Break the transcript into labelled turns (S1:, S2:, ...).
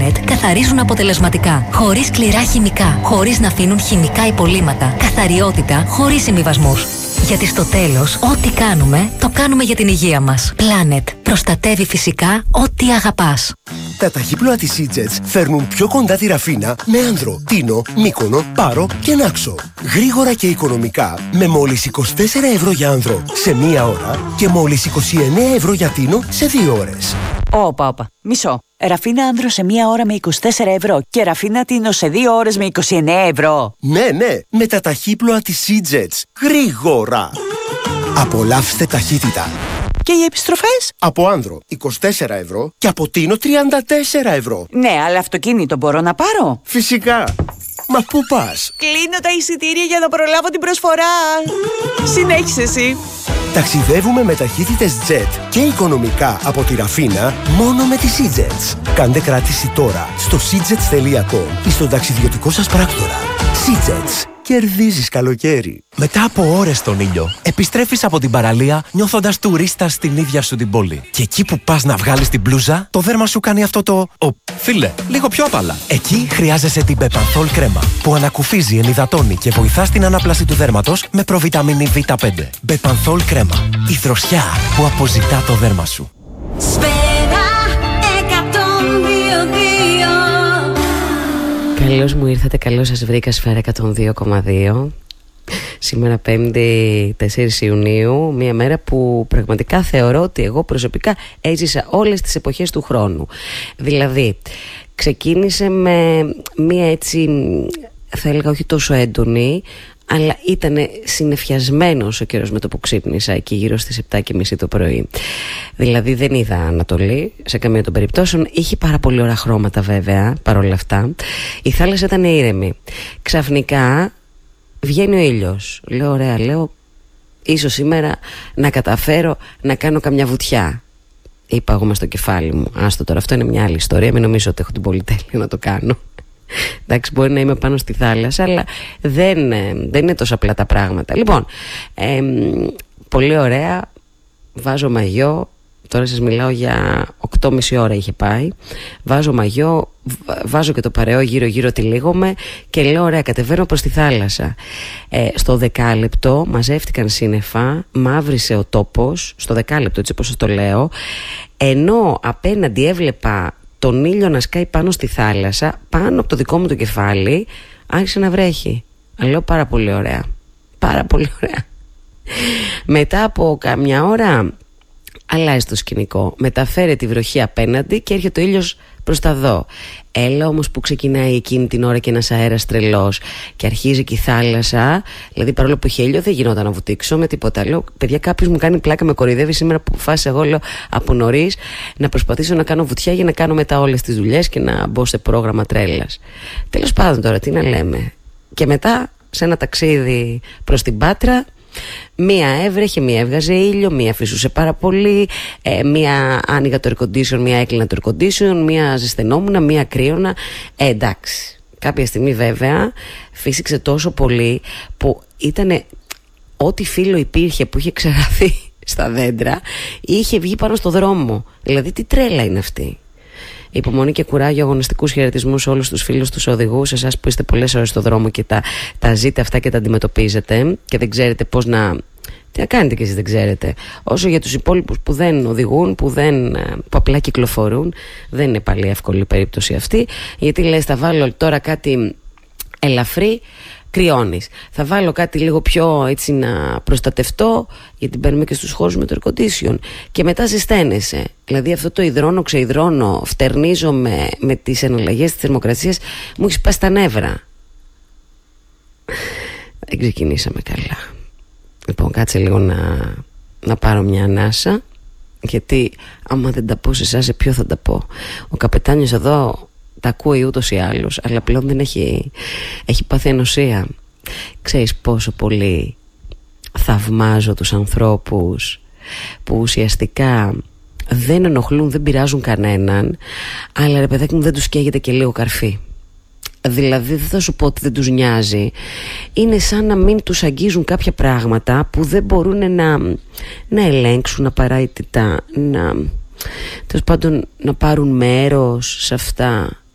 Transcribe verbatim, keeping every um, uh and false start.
S1: Planet καθαρίζουν αποτελεσματικά, χωρίς σκληρά χημικά, χωρίς να αφήνουν χημικά υπολείμματα. Καθαριότητα χωρίς συμβιβασμούς. Γιατί στο τέλος, ό,τι κάνουμε, το κάνουμε για την υγεία μας. Planet. Προστατεύει φυσικά ό,τι αγαπάς.
S2: Τα ταχύπλοα της E-Jets φέρνουν πιο κοντά τη Ραφίνα με Άνδρο, Τίνο, Μύκονο, Πάρο και Νάξο. Γρήγορα και οικονομικά με μόλις είκοσι τέσσερα ευρώ για Άνδρο σε μία ώρα και μόλις είκοσι εννέα ευρώ για Τίνο σε δύο ώρες.
S3: Όπα, όπα. Μισό. Ραφίνα Άνδρο σε μία ώρα με είκοσι τέσσερα ευρώ και Ραφίνα Τίνο σε δύο ώρες με είκοσι εννέα ευρώ.
S2: Ναι, ναι, με τα ταχύπλοα της E-Jets. Γρήγορα. Απολαύστε ταχύτητα.
S3: Και οι επιστροφές?
S2: Από Άνδρο είκοσι τέσσερα ευρώ και από Τίνο τριάντα τέσσερα ευρώ.
S3: Ναι, αλλά αυτοκίνητο μπορώ να πάρω?
S2: Φυσικά. Μα πού πας?
S3: Κλείνω τα εισιτήρια για να προλάβω την προσφορά. Συνέχισε εσύ.
S2: Ταξιδεύουμε με ταχύτητες Jet και οικονομικά από τη Ραφίνα μόνο με τις E-Jets. Κάντε κράτηση τώρα στο σι τζετς τελεία κομ ή στον ταξιδιωτικό σας πράκτορα. E-Jets. Κερδίζεις καλοκαίρι.
S4: Μετά από ώρες στον ήλιο, επιστρέφεις από την παραλία νιώθοντας τουρίστα στην ίδια σου την πόλη. Και εκεί που πας να βγάλεις την μπλούζα, το δέρμα σου κάνει αυτό το «Ω, φίλε, λίγο πιο απαλά». Εκεί χρειάζεσαι την Bepanthol κρέμα, που ανακουφίζει, ενυδατώνει και βοηθά στην ανάπλαση του δέρματος με προβιταμίνη βι πέντε. Bepanthol κρέμα. Η δροσιά που αποζητά το δέρμα σου.
S5: Καλώς μου ήρθατε, καλώς σας βρήκα Σφαίρα εκατόν δύο κόμμα δύο. Σήμερα Πέμπτη τέσσερις Ιουνίου, μια μέρα που πραγματικά θεωρώ ότι εγώ προσωπικά έζησα όλες τις εποχές του χρόνου. Δηλαδή, ξεκίνησε με μια έτσι, θα έλεγα όχι τόσο έντονη, αλλά ήταν συννεφιασμένος ο καιρός με το που ξύπνησα εκεί γύρω στις επτά και μισή το πρωί. Δηλαδή δεν είδα Ανατολή σε καμία των περιπτώσεων. Είχε πάρα πολύ ωραία χρώματα βέβαια παρόλα αυτά. Η θάλασσα ήταν ήρεμη. Ξαφνικά βγαίνει ο ήλιος. Λέω ωραία, λέω ίσως σήμερα να καταφέρω να κάνω καμιά βουτιά. Είπα εγώ μες στο κεφάλι μου, άστο τώρα, αυτό είναι μια άλλη ιστορία, μην νομίζω ότι έχω την πολυτέλεια να το κάνω. Εντάξει, μπορεί να είμαι πάνω στη θάλασσα, αλλά δεν, δεν είναι τόσο απλά τα πράγματα. Λοιπόν, ε, πολύ ωραία. Βάζω μαγιό. Τώρα σας μιλάω για οκτώ και μισή ώρα είχε πάει. Βάζω μαγιό, βάζω και το παρεό γύρω γύρω, τυλίγομαι και λέω ωραία, κατεβαίνω προς τη θάλασσα. ε, Στο δεκάλεπτο μαζεύτηκαν σύννεφα, μαύρισε ο τόπος. Στο δεκάλεπτο, έτσι όπως σας το λέω. Ενώ απέναντι έβλεπα τον ήλιο να σκάει πάνω στη θάλασσα, πάνω από το δικό μου το κεφάλι άρχισε να βρέχει. Λέω πάρα πολύ ωραία. Πάρα πολύ ωραία. Μετά από καμιά ώρα αλλάζει το σκηνικό. Μεταφέρει τη βροχή απέναντι και έρχεται ο ήλιος προς τα δω. Έλα όμως που ξεκινάει εκείνη την ώρα και ένας αέρας τρελός και αρχίζει και η θάλασσα. Δηλαδή παρόλο που είχε ήλιο δεν γινόταν να βουτήξω με τίποτα. Λέω παιδιά, κάποιος μου κάνει πλάκα, με κοροϊδεύει σήμερα που φάσα εγώ, λέω, από νωρίς να προσπαθήσω να κάνω βουτιά για να κάνω μετά όλες τις δουλειές και να μπω σε πρόγραμμα τρέλας. Τέλος πάντων, τώρα τι να λέμε. Και μετά σε ένα ταξίδι προς την Πάτρα, μία έβρεχε, μία έβγαζε ήλιο, μία φυσούσε πάρα πολύ, ε, μία άνοιγα το air condition, μία έκλεινα το air condition, μία ζεσθενόμουνα, μία κρύωνα. Ε, εντάξει, κάποια στιγμή βέβαια φύσηξε τόσο πολύ που ήταν ό,τι φύλλο υπήρχε που είχε ξεγραφεί στα δέντρα, είχε βγει πάνω στο δρόμο. Δηλαδή τι τρέλα είναι αυτή. Υπομονή και κουράγιο, αγωνιστικούς χαιρετισμούς σε όλους τους φίλους, τους οδηγούς, εσάς που είστε πολλές ώρες στο δρόμο και τα, τα ζείτε αυτά και τα αντιμετωπίζετε και δεν ξέρετε πώς να... Τι να κάνετε κι εσείς δεν ξέρετε. Όσο για τους υπόλοιπους που δεν οδηγούν, που, δεν, που απλά κυκλοφορούν, δεν είναι πάλι εύκολη η περίπτωση αυτή, γιατί λες θα βάλω τώρα κάτι ελαφρύ, κρυώνεις. Θα βάλω κάτι λίγο πιο έτσι να προστατευτώ, γιατί μπαίνουμε και στους χώρους με το air condition, και μετά ζεσταίνεσαι. Δηλαδή αυτό το υδρώνω, ξεϊδρώνω, φτερνίζομαι με τις εναλλαγές της θερμοκρασίας, μου έχει σπάσει τα νεύρα. Δεν ξεκινήσαμε καλά. Λοιπόν, κάτσε λίγο να, να πάρω μια ανάσα, γιατί άμα δεν τα πω σε εσάς, σε ποιο θα τα πω. Ο καπετάνιος εδώ τα ακούει ούτως ή άλλως, αλλά πλέον δεν έχει, έχει πάθει ενωσία. Ξέρεις πόσο πολύ θαυμάζω τους ανθρώπους που ουσιαστικά δεν ενοχλούν, δεν πειράζουν κανέναν, αλλά ρε παιδάκι μου δεν τους καίγεται και λίγο καρφί. Δηλαδή δεν θα σου πω ότι δεν τους νοιάζει. Είναι σαν να μην τους αγγίζουν κάποια πράγματα που δεν μπορούν να, να ελέγξουν απαραίτητα, να, τέλος πάντων, να πάρουν μέρος σε αυτά.